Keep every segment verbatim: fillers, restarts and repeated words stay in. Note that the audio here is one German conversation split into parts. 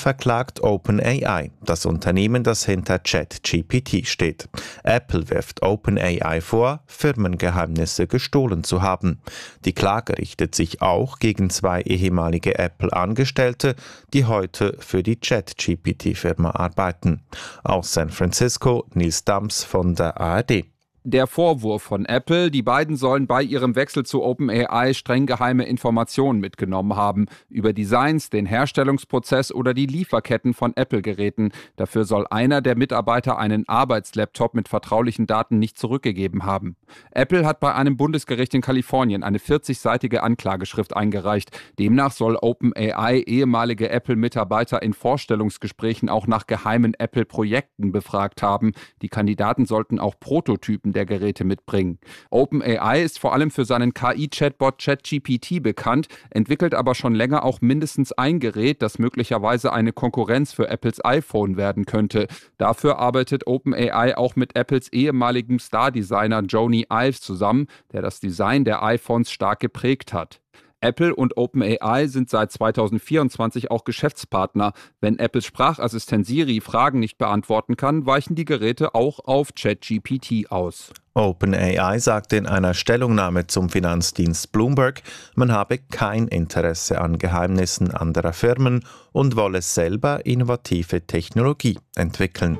verklagt OpenAI, das Unternehmen, das hinter ChatGPT steht. Apple wirft OpenAI vor, Firmengeheimnisse gestohlen zu haben. Die Klage richtet sich auch gegen zwei ehemalige Apple-Angestellte, die heute für die ChatGPT-Firma arbeiten. Aus San Francisco, Nils Dams von der A R D. Der Vorwurf von Apple, die beiden sollen bei ihrem Wechsel zu OpenAI streng geheime Informationen mitgenommen haben. Über Designs, den Herstellungsprozess oder die Lieferketten von Apple-Geräten. Dafür soll einer der Mitarbeiter einen Arbeitslaptop mit vertraulichen Daten nicht zurückgegeben haben. Apple hat bei einem Bundesgericht in Kalifornien eine vierzigseitige Anklageschrift eingereicht. Demnach soll OpenAI ehemalige Apple-Mitarbeiter in Vorstellungsgesprächen auch nach geheimen Apple-Projekten befragt haben. Die Kandidaten sollten auch Prototypen der Geräte mitbringen. OpenAI ist vor allem für seinen K I-Chatbot ChatGPT bekannt, entwickelt aber schon länger auch mindestens ein Gerät, das möglicherweise eine Konkurrenz für Apples iPhone werden könnte. Dafür arbeitet OpenAI auch mit Apples ehemaligem Star-Designer Jony Ive zusammen, der das Design der iPhones stark geprägt hat. Apple und OpenAI sind seit zweitausendvierundzwanzig auch Geschäftspartner. Wenn Apples Sprachassistent Siri Fragen nicht beantworten kann, weichen die Geräte auch auf ChatGPT aus. OpenAI sagte in einer Stellungnahme zum Finanzdienst Bloomberg, man habe kein Interesse an Geheimnissen anderer Firmen und wolle selber innovative Technologie entwickeln.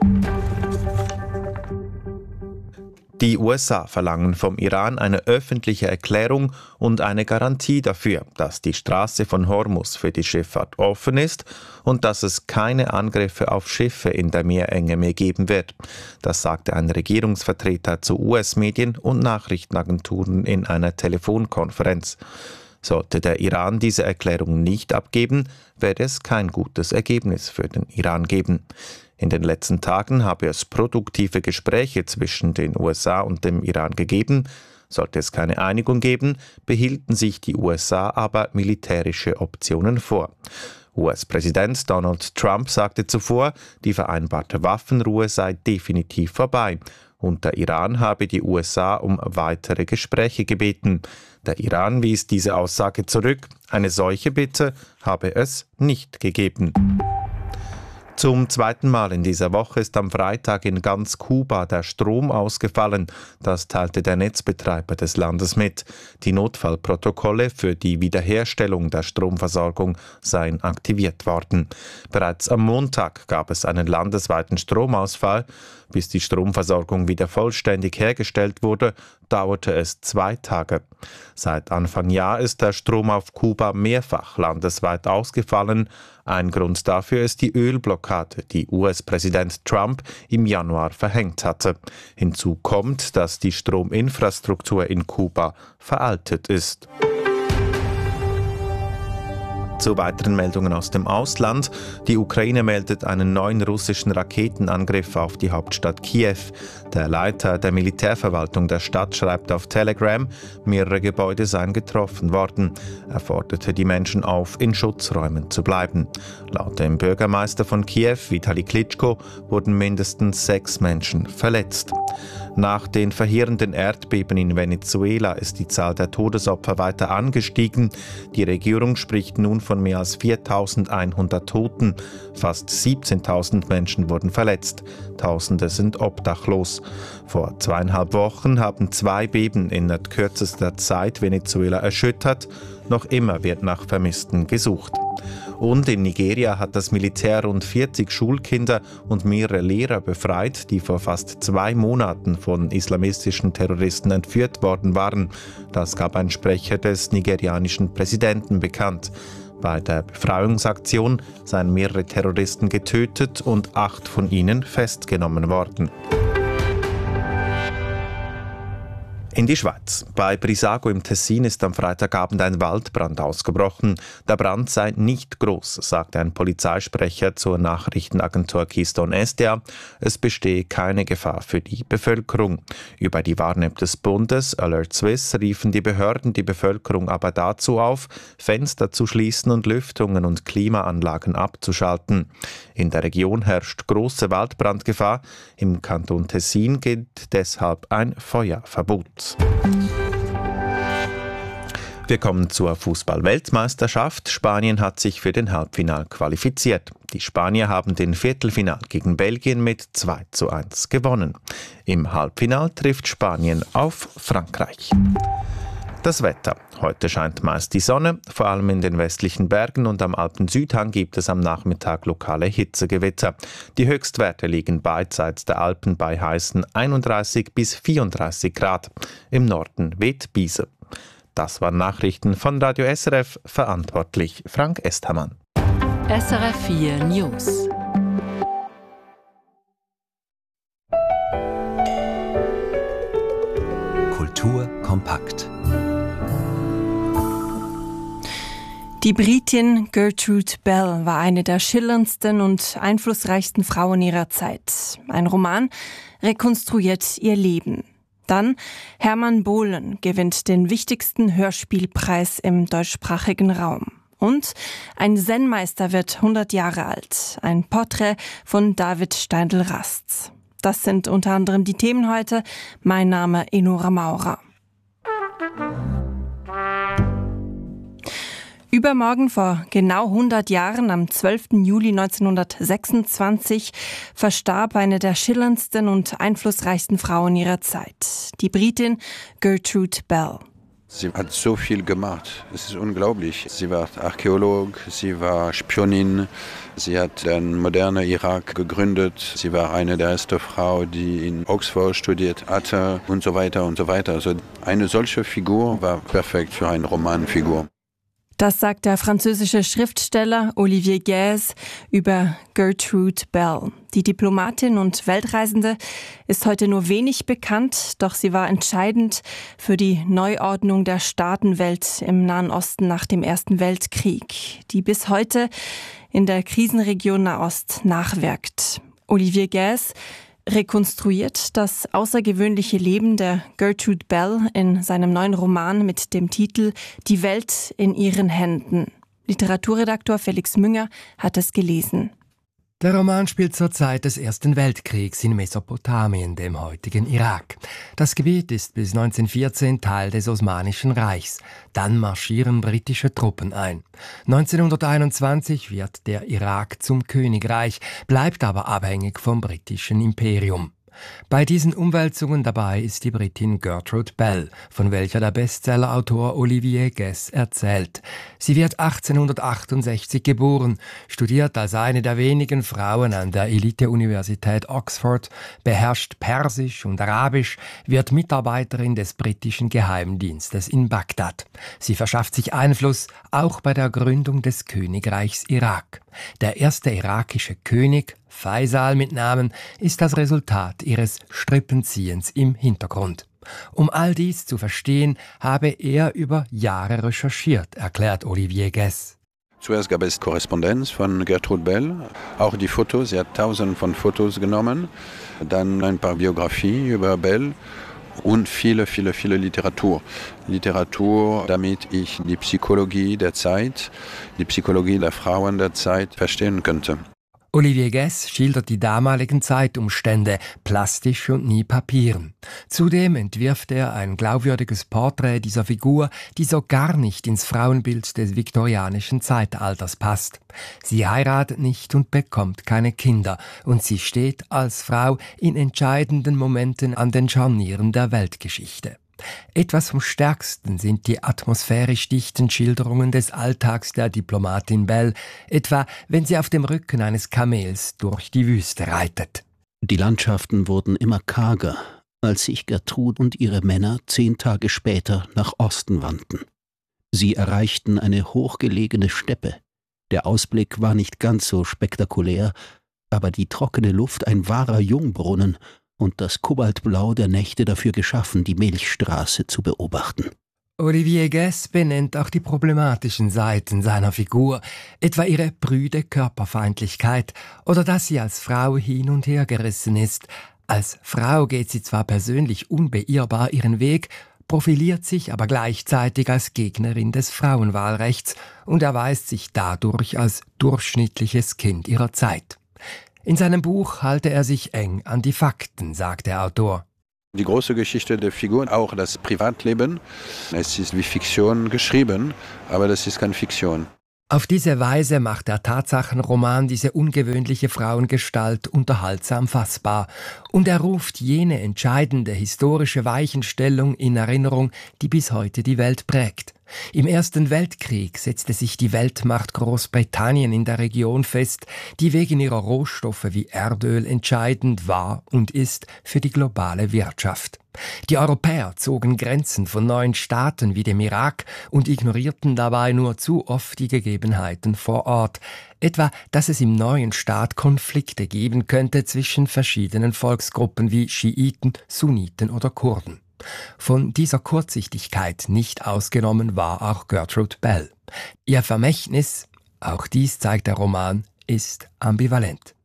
Die U S A verlangen vom Iran eine öffentliche Erklärung und eine Garantie dafür, dass die Straße von Hormuz für die Schifffahrt offen ist und dass es keine Angriffe auf Schiffe in der Meerenge mehr geben wird. Das sagte ein Regierungsvertreter zu U S-Medien und Nachrichtenagenturen in einer Telefonkonferenz. Sollte der Iran diese Erklärung nicht abgeben, werde es kein gutes Ergebnis für den Iran geben. In den letzten Tagen habe es produktive Gespräche zwischen den U S A und dem Iran gegeben. Sollte es keine Einigung geben, behielten sich die U S A aber militärische Optionen vor. U S-Präsident Donald Trump sagte zuvor, die vereinbarte Waffenruhe sei definitiv vorbei und der Iran habe die U S A um weitere Gespräche gebeten. Der Iran wies diese Aussage zurück. Eine solche Bitte habe es nicht gegeben. Zum zweiten Mal in dieser Woche ist am Freitag in ganz Kuba der Strom ausgefallen. Das teilte der Netzbetreiber des Landes mit. Die Notfallprotokolle für die Wiederherstellung der Stromversorgung seien aktiviert worden. Bereits am Montag gab es einen landesweiten Stromausfall. Bis die Stromversorgung wieder vollständig hergestellt wurde, dauerte es zwei Tage. Seit Anfang Jahr ist der Strom auf Kuba mehrfach landesweit ausgefallen. Ein Grund dafür ist die Ölblockade, die U S-Präsident Trump im Januar verhängt hatte. Hinzu kommt, dass die Strominfrastruktur in Kuba veraltet ist. Zu weiteren Meldungen aus dem Ausland. Die Ukraine meldet einen neuen russischen Raketenangriff auf die Hauptstadt Kiew. Der Leiter der Militärverwaltung der Stadt schreibt auf Telegram, mehrere Gebäude seien getroffen worden. Er forderte die Menschen auf, in Schutzräumen zu bleiben. Laut dem Bürgermeister von Kiew, Vitali Klitschko, wurden mindestens sechs Menschen verletzt. Nach den verheerenden Erdbeben in Venezuela ist die Zahl der Todesopfer weiter angestiegen. Die Regierung spricht nun von mehr als viertausendeinhundert Toten. Fast siebzehntausend Menschen wurden verletzt. Tausende sind obdachlos. Vor zweieinhalb Wochen haben zwei Beben in kürzester Zeit Venezuela erschüttert. Noch immer wird nach Vermissten gesucht. Und in Nigeria hat das Militär rund vierzig Schulkinder und mehrere Lehrer befreit, die vor fast zwei Monaten von islamistischen Terroristen entführt worden waren. Das gab ein Sprecher des nigerianischen Präsidenten bekannt. Bei der Befreiungsaktion seien mehrere Terroristen getötet und acht von ihnen festgenommen worden. In die Schweiz. Bei Brissago im Tessin ist am Freitagabend ein Waldbrand ausgebrochen. Der Brand sei nicht groß, sagte ein Polizeisprecher zur Nachrichtenagentur Keystone S D A. Es bestehe keine Gefahr für die Bevölkerung. Über die Warn-App des Bundes, Alert Swiss, riefen die Behörden die Bevölkerung aber dazu auf, Fenster zu schließen und Lüftungen und Klimaanlagen abzuschalten. In der Region herrscht große Waldbrandgefahr. Im Kanton Tessin gilt deshalb ein Feuerverbot. Wir kommen zur Fußball-Weltmeisterschaft. Spanien hat sich für den Halbfinal qualifiziert. Die Spanier haben den Viertelfinal gegen Belgien mit zwei zu eins gewonnen. Im Halbfinal trifft Spanien auf Frankreich. Das Wetter. Heute scheint meist die Sonne. Vor allem in den westlichen Bergen und am Alpen-Südhang gibt es am Nachmittag lokale Hitzegewitter. Die Höchstwerte liegen beidseits der Alpen bei heißen einunddreißig bis vierunddreißig Grad. Im Norden weht Biese. Das waren Nachrichten von Radio S R F, verantwortlich Frank Esthermann. S R F vier News. Kultur kompakt. Die Britin Gertrude Bell war eine der schillerndsten und einflussreichsten Frauen ihrer Zeit. Ein Roman rekonstruiert ihr Leben. Dann Hermann Bohlen gewinnt den wichtigsten Hörspielpreis im deutschsprachigen Raum. Und ein Zen-Meister wird hundert Jahre alt. Ein Porträt von David Steindl-Rast. Das sind unter anderem die Themen heute. Mein Name Enora Maurer. Übermorgen vor genau hundert Jahren, am zwölften Juli neunzehnhundertsechsundzwanzig, verstarb eine der schillerndsten und einflussreichsten Frauen ihrer Zeit, die Britin Gertrude Bell. Sie hat so viel gemacht, es ist unglaublich. Sie war Archäolog, sie war Spionin, sie hat den modernen Irak gegründet, sie war eine der ersten Frauen, die in Oxford studiert hatte und so weiter und so weiter. Also eine solche Figur war perfekt für eine Romanfigur. Das sagt der französische Schriftsteller Olivier Guèze über Gertrude Bell. Die Diplomatin und Weltreisende ist heute nur wenig bekannt, doch sie war entscheidend für die Neuordnung der Staatenwelt im Nahen Osten nach dem Ersten Weltkrieg, die bis heute in der Krisenregion Nahost nachwirkt. Olivier Guèze rekonstruiert das außergewöhnliche Leben der Gertrude Bell in seinem neuen Roman mit dem Titel Die Welt in ihren Händen. Literaturredaktor Felix Münger hat es gelesen. Der Roman spielt zur Zeit des Ersten Weltkriegs in Mesopotamien, dem heutigen Irak. Das Gebiet ist bis neunzehnhundertvierzehn Teil des Osmanischen Reichs. Dann marschieren britische Truppen ein. neunzehnhunderteinundzwanzig wird der Irak zum Königreich, bleibt aber abhängig vom britischen Imperium. Bei diesen Umwälzungen dabei ist die Britin Gertrude Bell, von welcher der Bestsellerautor Olivier Guèze erzählt. Sie wird achtzehnhundertachtundsechzig geboren, studiert als eine der wenigen Frauen an der Elite-Universität Oxford, beherrscht Persisch und Arabisch, wird Mitarbeiterin des britischen Geheimdienstes in Bagdad. Sie verschafft sich Einfluss auch bei der Gründung des Königreichs Irak. Der erste irakische König, Faisal mit Namen, ist das Resultat ihres Strippenziehens im Hintergrund. Um all dies zu verstehen, habe er über Jahre recherchiert, erklärt Olivier Guèze. Zuerst gab es Korrespondenz von Gertrude Bell, auch die Fotos, sie hat tausende von Fotos genommen, dann ein paar Biografien über Bell und viele, viele, viele Literatur. Literatur, damit ich die Psychologie der Zeit, die Psychologie der Frauen der Zeit verstehen könnte. Olivier Guèze schildert die damaligen Zeitumstände, plastisch und nie papieren. Zudem entwirft er ein glaubwürdiges Porträt dieser Figur, die so gar nicht ins Frauenbild des viktorianischen Zeitalters passt. Sie heiratet nicht und bekommt keine Kinder, und sie steht als Frau in entscheidenden Momenten an den Scharnieren der Weltgeschichte. Etwas vom Stärksten sind die atmosphärisch dichten Schilderungen des Alltags der Diplomatin Bell, etwa wenn sie auf dem Rücken eines Kamels durch die Wüste reitet. Die Landschaften wurden immer karger, als sich Gertrude und ihre Männer zehn Tage später nach Osten wandten. Sie erreichten eine hochgelegene Steppe. Der Ausblick war nicht ganz so spektakulär, aber die trockene Luft ein wahrer Jungbrunnen und das Kobaltblau der Nächte dafür geschaffen, die Milchstraße zu beobachten. Olivier Guèze benennt auch die problematischen Seiten seiner Figur, etwa ihre prüde Körperfeindlichkeit oder dass sie als Frau hin und her gerissen ist. Als Frau geht sie zwar persönlich unbeirrbar ihren Weg, profiliert sich aber gleichzeitig als Gegnerin des Frauenwahlrechts und erweist sich dadurch als durchschnittliches Kind ihrer Zeit. In seinem Buch halte er sich eng an die Fakten, sagt der Autor. Die große Geschichte der Figur, auch das Privatleben, es ist wie Fiktion geschrieben, aber das ist keine Fiktion. Auf diese Weise macht der Tatsachenroman diese ungewöhnliche Frauengestalt unterhaltsam fassbar und er ruft jene entscheidende historische Weichenstellung in Erinnerung, die bis heute die Welt prägt. Im Ersten Weltkrieg setzte sich die Weltmacht Großbritannien in der Region fest, die wegen ihrer Rohstoffe wie Erdöl entscheidend war und ist für die globale Wirtschaft. Die Europäer zogen Grenzen von neuen Staaten wie dem Irak und ignorierten dabei nur zu oft die Gegebenheiten vor Ort, etwa, dass es im neuen Staat Konflikte geben könnte zwischen verschiedenen Volksgruppen wie Schiiten, Sunniten oder Kurden. Von dieser Kurzsichtigkeit nicht ausgenommen war auch Gertrude Bell. Ihr Vermächtnis, auch dies zeigt der Roman, ist ambivalent.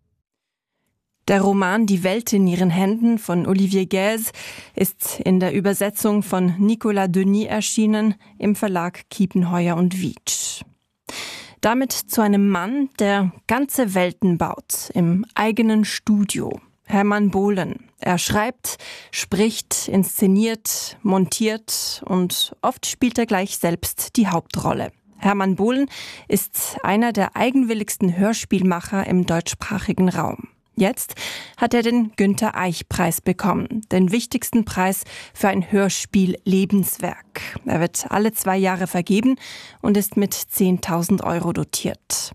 Der Roman Die Welt in ihren Händen von Olivier Guèze ist in der Übersetzung von Nicolas Denis erschienen im Verlag Kiepenheuer und Wiedsch. Damit zu einem Mann, der ganze Welten baut, im eigenen Studio. Hermann Bohlen. Er schreibt, spricht, inszeniert, montiert und oft spielt er gleich selbst die Hauptrolle. Hermann Bohlen ist einer der eigenwilligsten Hörspielmacher im deutschsprachigen Raum. Jetzt hat er den Günther-Eich-Preis bekommen, den wichtigsten Preis für ein Hörspiel-Lebenswerk. Er wird alle zwei Jahre vergeben und ist mit zehntausend Euro dotiert.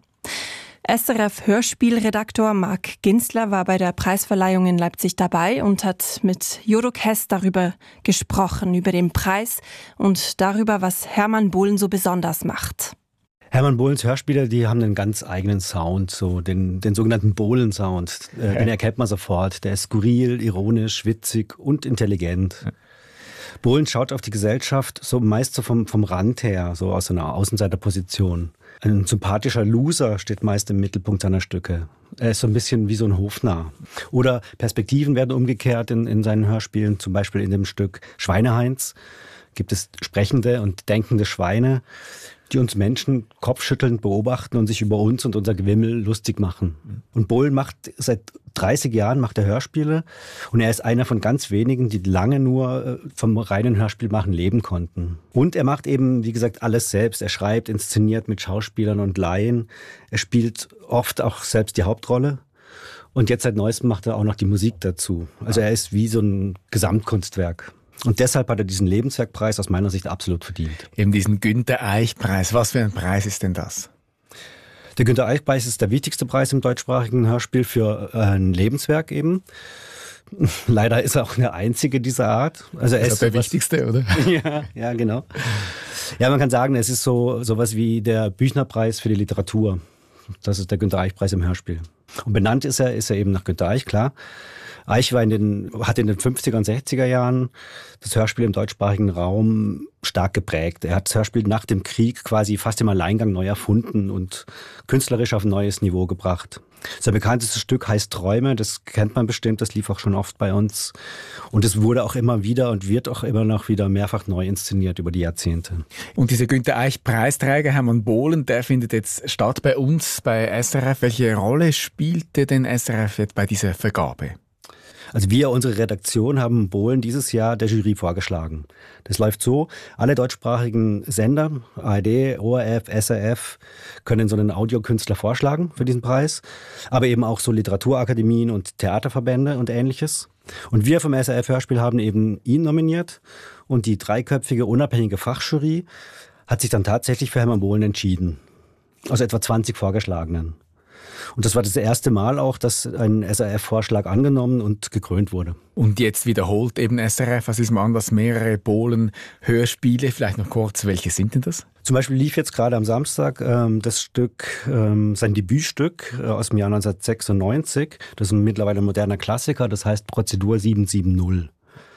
S R F-Hörspielredaktor Marc Ginzler war bei der Preisverleihung in Leipzig dabei und hat mit Jodok Hess darüber gesprochen, über den Preis und darüber, was Hermann Bohlen so besonders macht. Hermann Bohlens Hörspiele, die haben einen ganz eigenen Sound, so den, den sogenannten Bohlen-Sound. Äh, okay. Den erkennt man sofort. Der ist skurril, ironisch, witzig und intelligent. Ja. Bohlen schaut auf die Gesellschaft so meist so vom, vom Rand her, so aus einer Außenseiterposition. Ein sympathischer Loser steht meist im Mittelpunkt seiner Stücke. Er ist so ein bisschen wie so ein Hofnarr. Oder Perspektiven werden umgekehrt in, in seinen Hörspielen, zum Beispiel in dem Stück Schweineheinz gibt es sprechende und denkende Schweine, die uns Menschen kopfschüttelnd beobachten und sich über uns und unser Gewimmel lustig machen. Und Bohlen macht seit dreißig Jahren macht er Hörspiele und er ist einer von ganz wenigen, die lange nur vom reinen Hörspielmachen leben konnten. Und er macht eben, wie gesagt, alles selbst. Er schreibt, inszeniert mit Schauspielern und Laien. Er spielt oft auch selbst die Hauptrolle. Und jetzt seit Neuestem macht er auch noch die Musik dazu. Also er ist wie so ein Gesamtkunstwerk. Und deshalb hat er diesen Lebenswerkpreis aus meiner Sicht absolut verdient. Eben diesen Günther-Eich-Preis. Was für ein Preis ist denn das? Der Günther-Eich-Preis ist der wichtigste Preis im deutschsprachigen Hörspiel für ein Lebenswerk eben. Leider ist er auch der einzige dieser Art. Also er ist der wichtigste, oder? ja, ja, genau. Ja, man kann sagen, es ist so sowas wie der Büchner-Preis für die Literatur. Das ist der Günther-Eich-Preis im Hörspiel. Und benannt ist er, ist er eben nach Günther Eich, klar. Eich war in den, hat in den fünfziger und sechziger Jahren das Hörspiel im deutschsprachigen Raum stark geprägt. Er hat das Hörspiel nach dem Krieg quasi fast im Alleingang neu erfunden und künstlerisch auf ein neues Niveau gebracht. Sein bekanntestes Stück heißt Träume, das kennt man bestimmt, das lief auch schon oft bei uns. Und es wurde auch immer wieder und wird auch immer noch wieder mehrfach neu inszeniert über die Jahrzehnte. Und dieser Günther-Eich-Preisträger Hermann Bohlen, der findet jetzt statt bei uns, bei S R F. Welche Rolle spielte denn S R F jetzt bei dieser Vergabe? Also wir, unsere Redaktion, haben Bohlen dieses Jahr der Jury vorgeschlagen. Das läuft so, alle deutschsprachigen Sender, A R D, O R F, S R F, können so einen Audiokünstler vorschlagen für diesen Preis, aber eben auch so Literaturakademien und Theaterverbände und Ähnliches. Und wir vom S R F-Hörspiel haben eben ihn nominiert und die dreiköpfige unabhängige Fachjury hat sich dann tatsächlich für Hermann Bohlen entschieden, aus etwa zwanzig Vorgeschlagenen. Und das war das erste Mal auch, dass ein S R F-Vorschlag angenommen und gekrönt wurde. Und jetzt wiederholt eben S R F, was ist mal anders, mehrere Bohlen-Hörspiele. Vielleicht noch kurz, welche sind denn das? Zum Beispiel lief jetzt gerade am Samstag ähm, das Stück, ähm, sein Debütstück äh, aus dem Jahr neunzehnhundertsechsundneunzig. Das ist ein mittlerweile ein moderner Klassiker, das heißt Prozedur sieben sieben null.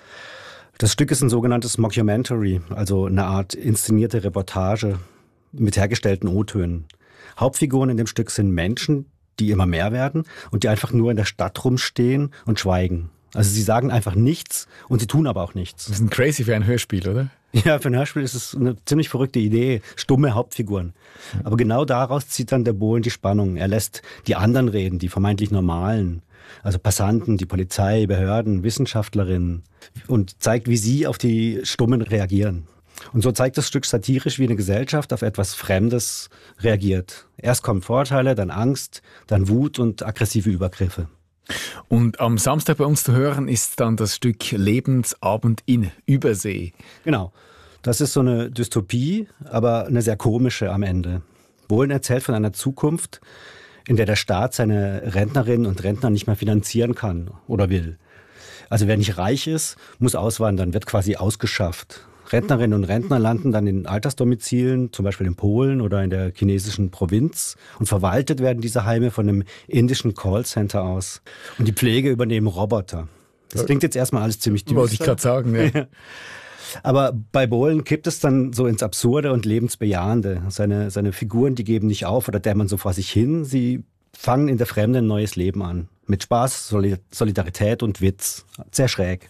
Das Stück ist ein sogenanntes Mockumentary, also eine Art inszenierte Reportage mit hergestellten O-Tönen. Hauptfiguren in dem Stück sind Menschen, die immer mehr werden und die einfach nur in der Stadt rumstehen und schweigen. Also sie sagen einfach nichts und sie tun aber auch nichts. Das ist ein crazy für ein Hörspiel, oder? Ja, für ein Hörspiel ist es eine ziemlich verrückte Idee, stumme Hauptfiguren. Aber genau daraus zieht dann der Bohlen die Spannung. Er lässt die anderen reden, die vermeintlich Normalen. Also Passanten, die Polizei, Behörden, Wissenschaftlerinnen. Und zeigt, wie sie auf die Stummen reagieren. Und so zeigt das Stück satirisch, wie eine Gesellschaft auf etwas Fremdes reagiert. Erst kommen Vorurteile, dann Angst, dann Wut und aggressive Übergriffe. Und am Samstag bei uns zu hören ist dann das Stück Lebensabend in Übersee. Genau. Das ist so eine Dystopie, aber eine sehr komische am Ende. Bohlen erzählt von einer Zukunft, in der der Staat seine Rentnerinnen und Rentner nicht mehr finanzieren kann oder will. Also wer nicht reich ist, muss auswandern, wird quasi ausgeschafft. Rentnerinnen und Rentner landen dann in Altersdomizilen, zum Beispiel in Polen oder in der chinesischen Provinz. Und verwaltet werden diese Heime von einem indischen Callcenter aus. Und die Pflege übernehmen Roboter. Das klingt jetzt erstmal alles ziemlich düster. Wollte ich gerade sagen, ja. Aber bei Bohlen kippt es dann so ins Absurde und Lebensbejahende. Seine, seine Figuren, die geben nicht auf oder dämmern so vor sich hin. Sie fangen in der Fremde ein neues Leben an. Mit Spaß, Solidarität und Witz. Sehr schräg.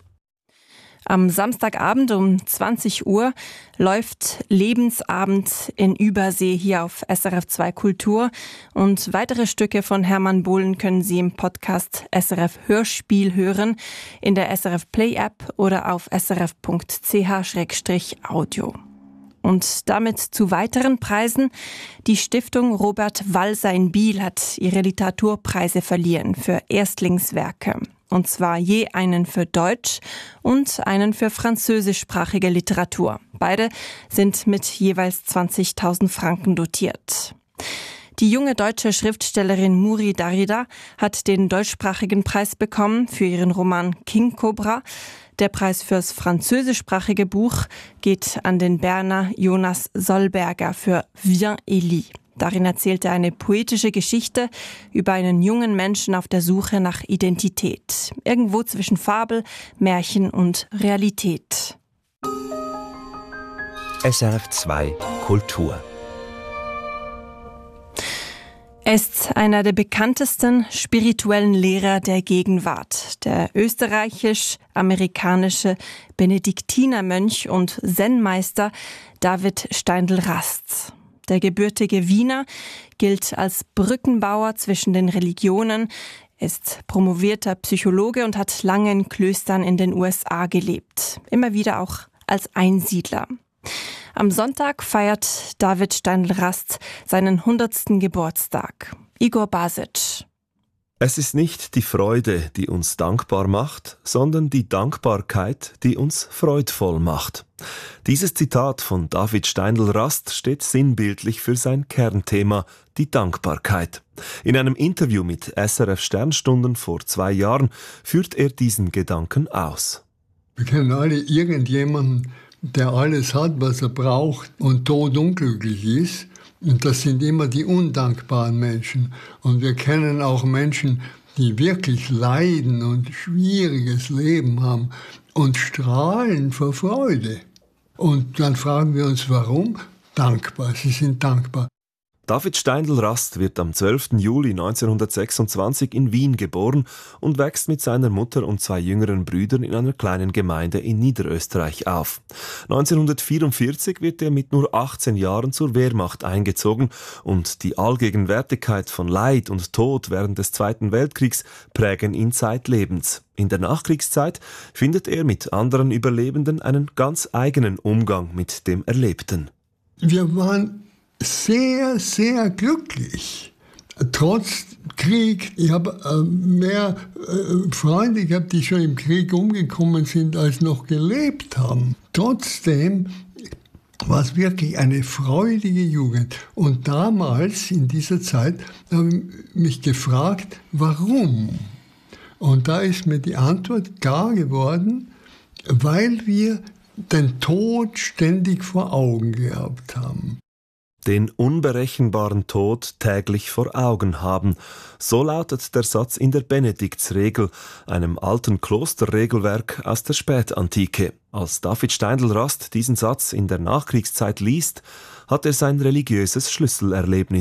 Am Samstagabend um zwanzig Uhr läuft Lebensabend in Übersee hier auf S R F zwei Kultur. Und weitere Stücke von Hermann Bohlen können Sie im Podcast S R F Hörspiel hören, in der S R F Play App oder auf s r f punkt c h slash audio. Und damit zu weiteren Preisen. Die Stiftung Robert Walser in Biel hat ihre Literaturpreise verliehen für Erstlingswerke. Und zwar je einen für Deutsch und einen für französischsprachige Literatur. Beide sind mit jeweils zwanzigtausend Franken dotiert. Die junge deutsche Schriftstellerin Muri Darida hat den deutschsprachigen Preis bekommen für ihren Roman King Cobra. Der Preis fürs französischsprachige Buch geht an den Berner Jonas Solberger für Viens et lis. Darin erzählt er eine poetische Geschichte über einen jungen Menschen auf der Suche nach Identität. Irgendwo zwischen Fabel, Märchen und Realität. S R F zwei Kultur. Er ist einer der bekanntesten spirituellen Lehrer der Gegenwart. Der österreichisch-amerikanische Benediktinermönch und Zen-Meister David Steindl-Rast. Der gebürtige Wiener gilt als Brückenbauer zwischen den Religionen, ist promovierter Psychologe und hat lange in Klöstern in den U S A gelebt. Immer wieder auch als Einsiedler. Am Sonntag feiert David Steindl-Rast seinen hundertsten Geburtstag. Igor Basic. Es ist nicht die Freude, die uns dankbar macht, sondern die Dankbarkeit, die uns freudvoll macht. Dieses Zitat von David Steindl-Rast steht sinnbildlich für sein Kernthema, die Dankbarkeit. In einem Interview mit S R F Sternstunden vor zwei Jahren führt er diesen Gedanken aus. Wir kennen alle irgendjemanden, der alles hat, was er braucht und todunglücklich ist. Und das sind immer die undankbaren Menschen. Und wir kennen auch Menschen, die wirklich leiden und schwieriges Leben haben und strahlen vor Freude. Und dann fragen wir uns, warum? Dankbar, sie sind dankbar. David Steindl-Rast wird am zwölften Juli neunzehnhundertsechsundzwanzig in Wien geboren und wächst mit seiner Mutter und zwei jüngeren Brüdern in einer kleinen Gemeinde in Niederösterreich auf. neunzehnhundertvierundvierzig wird er mit nur achtzehn Jahren zur Wehrmacht eingezogen und die Allgegenwärtigkeit von Leid und Tod während des Zweiten Weltkriegs prägen ihn zeitlebens. In der Nachkriegszeit findet er mit anderen Überlebenden einen ganz eigenen Umgang mit dem Erlebten. Wir waren sehr, sehr glücklich. Trotz Krieg. Ich habe äh, mehr äh, Freunde gehabt, die schon im Krieg umgekommen sind, als noch gelebt haben. Trotzdem war es wirklich eine freudige Jugend. Und damals, in dieser Zeit, habe ich mich gefragt, warum? Und da ist mir die Antwort klar geworden, weil wir den Tod ständig vor Augen gehabt haben. Den unberechenbaren Tod täglich vor Augen haben. So lautet der Satz in der Benediktsregel, einem alten Klosterregelwerk aus der Spätantike. Als David Steindl-Rast diesen Satz in der Nachkriegszeit liest, hat er sein religiöses Schlüsselerlebnis.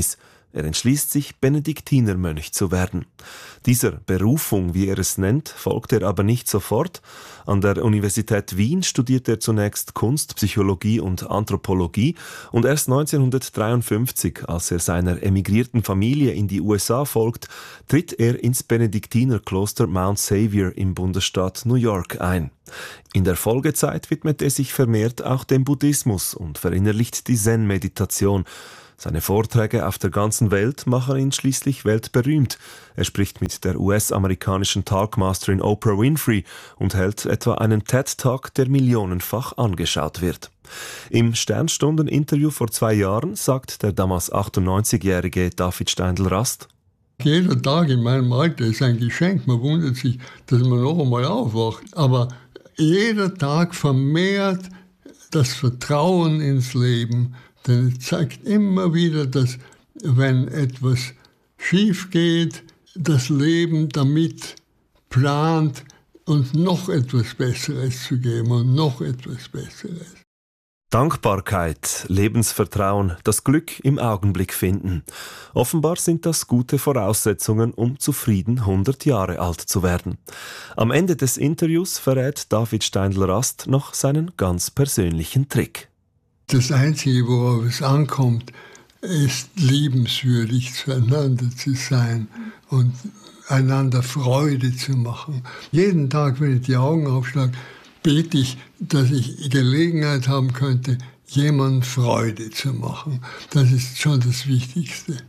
Er entschließt sich, Benediktinermönch zu werden. Dieser Berufung, wie er es nennt, folgt er aber nicht sofort. An der Universität Wien studiert er zunächst Kunst, Psychologie und Anthropologie und erst neunzehnhundertdreiundfünfzig, als er seiner emigrierten Familie in die U S A folgt, tritt er ins Benediktinerkloster Mount Savior im Bundesstaat New York ein. In der Folgezeit widmet er sich vermehrt auch dem Buddhismus und verinnerlicht die Zen-Meditation. Seine Vorträge auf der ganzen Welt machen ihn schließlich weltberühmt. Er spricht mit der U S-amerikanischen Talkmasterin Oprah Winfrey und hält etwa einen TED-Talk, der millionenfach angeschaut wird. Im Sternstunden-Interview vor zwei Jahren sagt der damals achtundneunzigjährige David Steindl-Rast: Jeder Tag in meinem Alter ist ein Geschenk. Man wundert sich, dass man noch einmal aufwacht. Aber jeder Tag vermehrt das Vertrauen ins Leben. Denn es zeigt immer wieder, dass wenn etwas schief geht, das Leben damit plant, uns noch etwas Besseres zu geben und noch etwas Besseres. Dankbarkeit, Lebensvertrauen, das Glück im Augenblick finden. Offenbar sind das gute Voraussetzungen, um zufrieden hundert Jahre alt zu werden. Am Ende des Interviews verrät David Steindl-Rast noch seinen ganz persönlichen Trick. Das Einzige, worauf es ankommt, ist liebenswürdig zueinander zu sein und einander Freude zu machen. Jeden Tag, wenn ich die Augen aufschlage, bete ich, dass ich Gelegenheit haben könnte, jemandem Freude zu machen. Das ist schon das Wichtigste.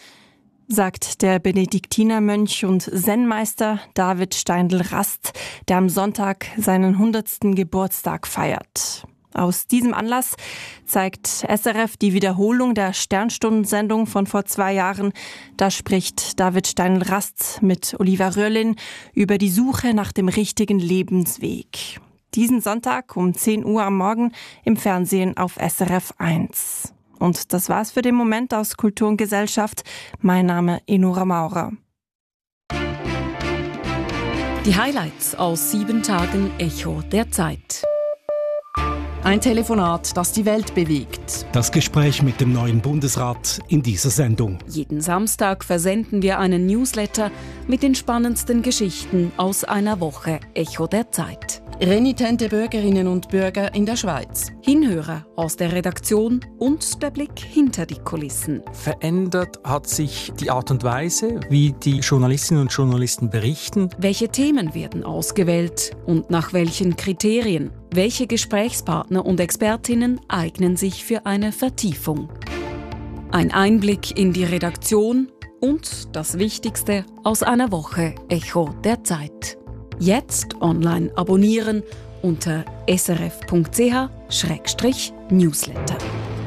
Sagt der Benediktinermönch und Zen-Meister David Steindl-Rast, der am Sonntag seinen hundertsten Geburtstag feiert. Aus diesem Anlass zeigt S R F die Wiederholung der Sternstundensendung von vor zwei Jahren. Da spricht David Steindl-Rast mit Oliver Röhrlin über die Suche nach dem richtigen Lebensweg. Diesen Sonntag um zehn Uhr am Morgen im Fernsehen auf S R F eins. Und das war's für den Moment aus Kultur und Gesellschaft. Mein Name Enora Maurer. Die Highlights aus sieben Tagen Echo der Zeit. Ein Telefonat, das die Welt bewegt. Das Gespräch mit dem neuen Bundesrat in dieser Sendung. Jeden Samstag versenden wir einen Newsletter mit den spannendsten Geschichten aus einer Woche Echo der Zeit. Renitente Bürgerinnen und Bürger in der Schweiz. Hinhörer aus der Redaktion und der Blick hinter die Kulissen. Verändert hat sich die Art und Weise, wie die Journalistinnen und Journalisten berichten. Welche Themen werden ausgewählt und nach welchen Kriterien? Welche Gesprächspartner und Expertinnen eignen sich für eine Vertiefung? Ein Einblick in die Redaktion und das Wichtigste aus einer Woche Echo der Zeit. Jetzt online abonnieren unter s r f punkt c h slash newsletter.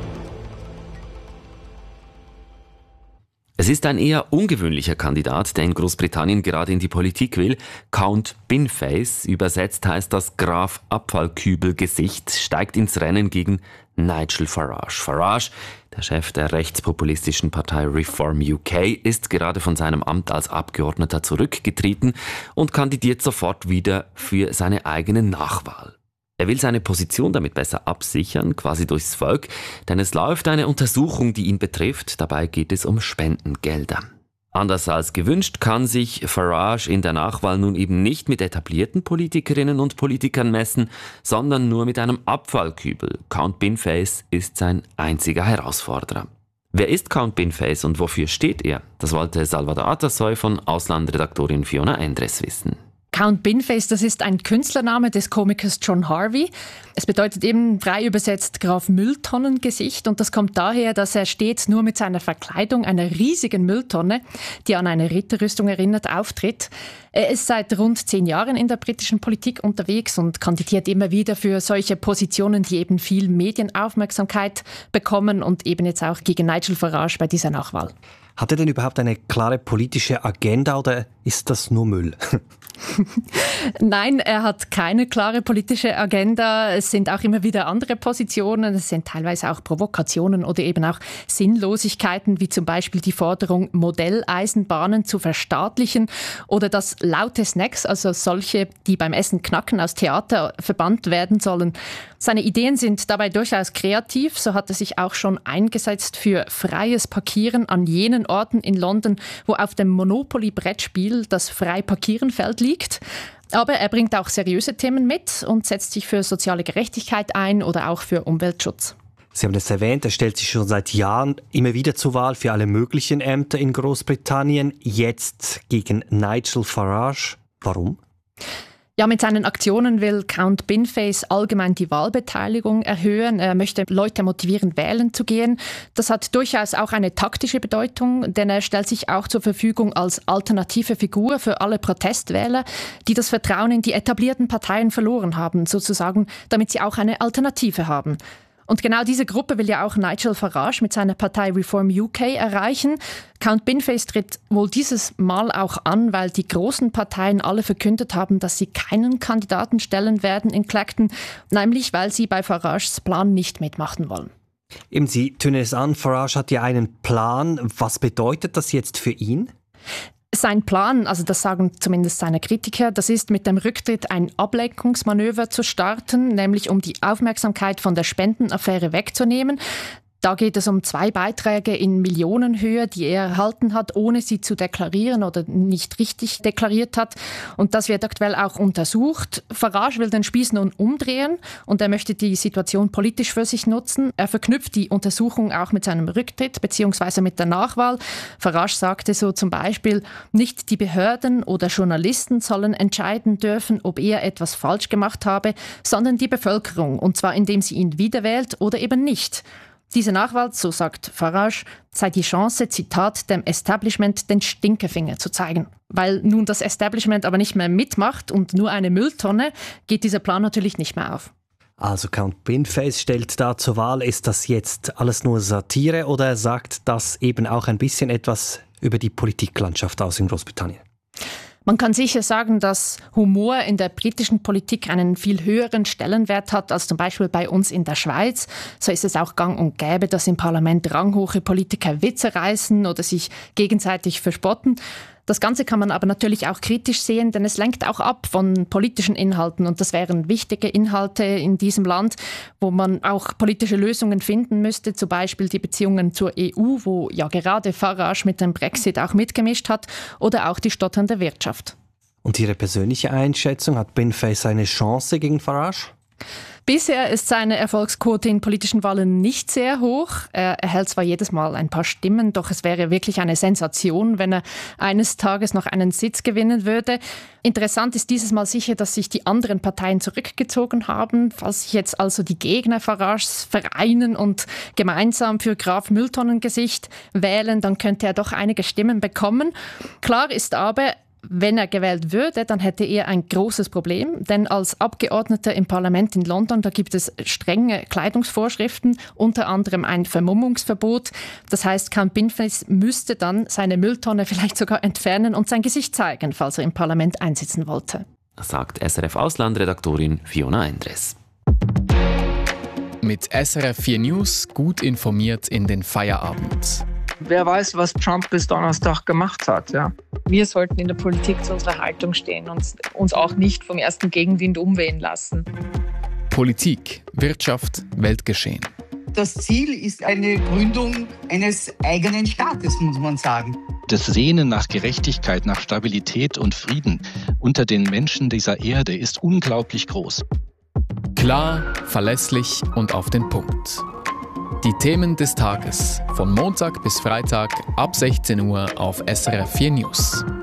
Es ist ein eher ungewöhnlicher Kandidat, der in Großbritannien gerade in die Politik will. Count Binface, übersetzt heißt das Graf Abfallkübelgesicht, steigt ins Rennen gegen Nigel Farage. Farage, der Chef der rechtspopulistischen Partei Reform U K, ist gerade von seinem Amt als Abgeordneter zurückgetreten und kandidiert sofort wieder für seine eigene Nachwahl. Er will seine Position damit besser absichern, quasi durchs Volk, denn es läuft eine Untersuchung, die ihn betrifft. Dabei geht es um Spendengelder. Anders als gewünscht kann sich Farage in der Nachwahl nun eben nicht mit etablierten Politikerinnen und Politikern messen, sondern nur mit einem Abfallkübel. Count Binface ist sein einziger Herausforderer. Wer ist Count Binface und wofür steht er? Das wollte Salvador Atasoy von Auslandredaktorin Fiona Endres wissen. Count Binface, das ist ein Künstlername des Komikers John Harvey. Es bedeutet eben frei übersetzt Graf Mülltonnengesicht und das kommt daher, dass er stets nur mit seiner Verkleidung einer riesigen Mülltonne, die an eine Ritterrüstung erinnert, auftritt. Er ist seit rund zehn Jahren in der britischen Politik unterwegs und kandidiert immer wieder für solche Positionen, die eben viel Medienaufmerksamkeit bekommen und eben jetzt auch gegen Nigel Farage bei dieser Nachwahl. Hat er denn überhaupt eine klare politische Agenda oder ist das nur Müll? Nein, er hat keine klare politische Agenda. Es sind auch immer wieder andere Positionen. Es sind teilweise auch Provokationen oder eben auch Sinnlosigkeiten, wie zum Beispiel die Forderung, Modelleisenbahnen zu verstaatlichen oder dass laute Snacks, also solche, die beim Essen knacken, aus Theater verbannt werden sollen. Seine Ideen sind dabei durchaus kreativ. So hat er sich auch schon eingesetzt für freies Parkieren an jenen Orten in London, wo auf dem Monopoly-Brettspiel das Frei-Parkieren-Feld liegt. Aber er bringt auch seriöse Themen mit und setzt sich für soziale Gerechtigkeit ein oder auch für Umweltschutz. Sie haben es erwähnt, er stellt sich schon seit Jahren immer wieder zur Wahl für alle möglichen Ämter in Großbritannien. Jetzt gegen Nigel Farage. Warum? Ja, mit seinen Aktionen will Count Binface allgemein die Wahlbeteiligung erhöhen. Er möchte Leute motivieren, wählen zu gehen. Das hat durchaus auch eine taktische Bedeutung, denn er stellt sich auch zur Verfügung als alternative Figur für alle Protestwähler, die das Vertrauen in die etablierten Parteien verloren haben, sozusagen, damit sie auch eine Alternative haben. Und genau diese Gruppe will ja auch Nigel Farage mit seiner Partei Reform U K erreichen. Count Binface tritt wohl dieses Mal auch an, weil die großen Parteien alle verkündet haben, dass sie keinen Kandidaten stellen werden in Clacton, nämlich weil sie bei Farages Plan nicht mitmachen wollen. Eben, Sie tönen es an, Farage hat ja einen Plan. Was bedeutet das jetzt für ihn? Sein Plan, also das sagen zumindest seine Kritiker, das ist mit dem Rücktritt ein Ablenkungsmanöver zu starten, nämlich um die Aufmerksamkeit von der Spendenaffäre wegzunehmen. Da geht es um zwei Beiträge in Millionenhöhe, die er erhalten hat, ohne sie zu deklarieren oder nicht richtig deklariert hat. Und das wird aktuell auch untersucht. Farage will den Spieß nun umdrehen und er möchte die Situation politisch für sich nutzen. Er verknüpft die Untersuchung auch mit seinem Rücktritt bzw. mit der Nachwahl. Farage sagte so zum Beispiel, nicht die Behörden oder Journalisten sollen entscheiden dürfen, ob er etwas falsch gemacht habe, sondern die Bevölkerung, und zwar indem sie ihn wiederwählt oder eben nicht. Diese Nachwahl, so sagt Farage, sei die Chance, Zitat, dem Establishment den Stinkefinger zu zeigen. Weil nun das Establishment aber nicht mehr mitmacht und nur eine Mülltonne, geht dieser Plan natürlich nicht mehr auf. Also Count Binface stellt da zur Wahl, ist das jetzt alles nur Satire oder sagt das eben auch ein bisschen etwas über die Politiklandschaft aus in Großbritannien? Man kann sicher sagen, dass Humor in der britischen Politik einen viel höheren Stellenwert hat als zum Beispiel bei uns in der Schweiz. So ist es auch gang und gäbe, dass im Parlament ranghohe Politiker Witze reißen oder sich gegenseitig verspotten. Das Ganze kann man aber natürlich auch kritisch sehen, denn es lenkt auch ab von politischen Inhalten. Und das wären wichtige Inhalte in diesem Land, wo man auch politische Lösungen finden müsste. Zum Beispiel die Beziehungen zur E U, wo ja gerade Farage mit dem Brexit auch mitgemischt hat. Oder auch die stotternde Wirtschaft. Und Ihre persönliche Einschätzung, hat Binface eine Chance gegen Farage? Bisher ist seine Erfolgsquote in politischen Wahlen nicht sehr hoch. Er erhält zwar jedes Mal ein paar Stimmen, doch es wäre wirklich eine Sensation, wenn er eines Tages noch einen Sitz gewinnen würde. Interessant ist dieses Mal sicher, dass sich die anderen Parteien zurückgezogen haben. Falls sich jetzt also die Gegner Farages vereinen und gemeinsam für Graf Mülltonnengesicht wählen, dann könnte er doch einige Stimmen bekommen. Klar ist aber, wenn er gewählt würde, dann hätte er ein großes Problem, denn als Abgeordneter im Parlament in London, da gibt es strenge Kleidungsvorschriften, unter anderem ein Vermummungsverbot. Das heißt, Count Binface müsste dann seine Mülltonne vielleicht sogar entfernen und sein Gesicht zeigen, falls er im Parlament einsitzen wollte. Sagt S R F-Auslandredaktorin Fiona Endres. Mit S R F vier News gut informiert in den Feierabend. Wer weiß, was Trump bis Donnerstag gemacht hat. Ja. Wir sollten in der Politik zu unserer Haltung stehen und uns auch nicht vom ersten Gegenwind umwehen lassen. Politik, Wirtschaft, Weltgeschehen. Das Ziel ist eine Gründung eines eigenen Staates, muss man sagen. Das Sehnen nach Gerechtigkeit, nach Stabilität und Frieden unter den Menschen dieser Erde ist unglaublich groß. Klar, verlässlich und auf den Punkt. Die Themen des Tages von Montag bis Freitag ab sechzehn Uhr auf S R F vier News.